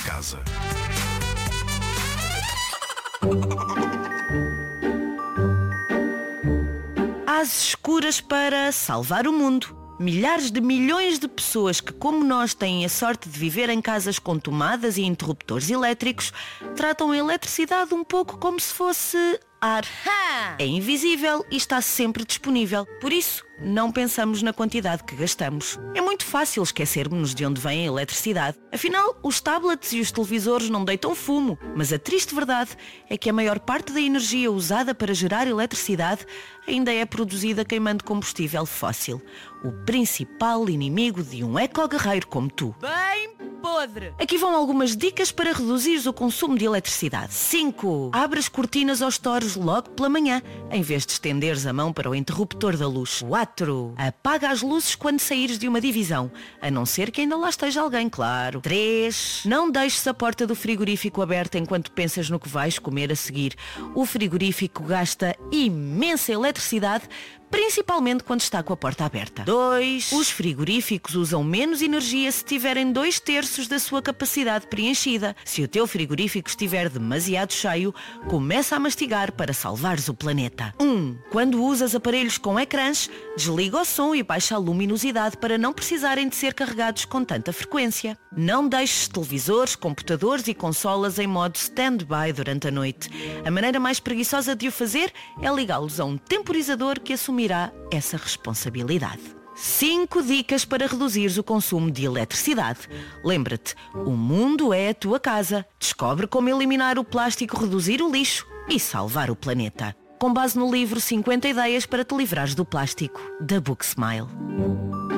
casa. Às escuras para salvar o mundo. Milhares de milhões de pessoas que, como nós, têm a sorte de viver em casas com tomadas e interruptores elétricos, tratam a eletricidade um pouco como se fosse ar. É invisível e está sempre disponível. Por isso, não pensamos na quantidade que gastamos. É muito fácil esquecermos-nos de onde vem a eletricidade. Afinal, os tablets e os televisores não deitam fumo. Mas a triste verdade é que a maior parte da energia usada para gerar eletricidade ainda é produzida queimando combustível fóssil. O principal inimigo de um eco-guerreiro como tu. Bem podre! Aqui vão algumas dicas para reduzir o consumo de eletricidade. 5. Abre as cortinas aos stores logo pela manhã, em vez de estenderes a mão para o interruptor da luz. 4. Apaga as luzes quando saíres de uma divisão, a não ser que ainda lá esteja alguém, claro. 3. Não deixes a porta do frigorífico aberta enquanto pensas no que vais comer a seguir. O frigorífico gasta imensa eletricidade, principalmente quando está com a porta aberta. 2. Os frigoríficos usam menos energia se tiverem 2/3 da sua capacidade preenchida. Se o teu frigorífico estiver demasiado cheio, começa a mastigar para salvares o planeta. 1. Quando usas aparelhos com ecrãs, desliga o som e baixa a luminosidade para não precisarem de ser carregados com tanta frequência. Não deixes televisores, computadores e consolas em modo stand-by durante a noite. A maneira mais preguiçosa de o fazer é ligá-los a um temporizador que assumirá essa responsabilidade. 5 dicas para reduzires o consumo de eletricidade. Lembra-te, o mundo é a tua casa. Descobre como eliminar o plástico, reduzir o lixo e salvar o planeta. Com base no livro 50 ideias para te livrares do plástico, da Book Smile.